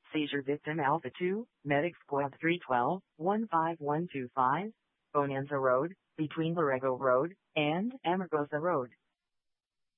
Seizure victim Alpha 2, Medic Squad 312, 15125, Bonanza Road, between Borrego Road and Amargosa Road.